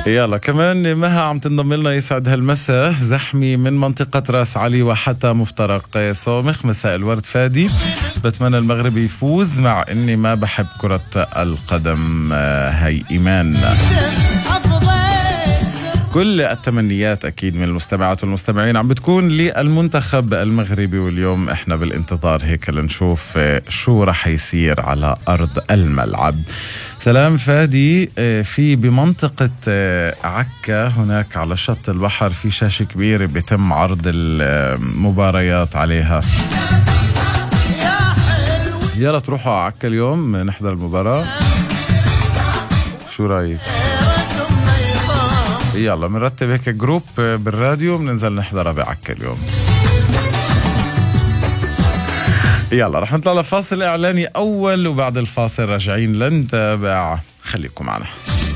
يلا كمان مها عم تنضم لنا. يسعد هالمساء زحمي من منطقة راس علي وحتى مفترق صومخ. مساء الورد فادي، بتمنى المغرب يفوز مع اني ما بحب كرة القدم. هاي ايمان. كل التمنيات أكيد من المستمعات والمستمعين عم بتكون للمنتخب المغربي، واليوم إحنا بالانتظار هيك لنشوف شو رح يصير على أرض الملعب. سلام فادي. في بمنطقة عكا هناك على شط البحر في شاشة كبيرة بيتم عرض المباريات عليها. يلا تروحوا على عكا اليوم نحضر المباراة، شو رأيك؟ يلا منرتب هيك جروب بالراديو بننزل نحضرها بعكا اليوم. يلا رح نطلع لفاصل إعلاني أول، وبعد الفاصل راجعين لنتابع. خليكم معنا.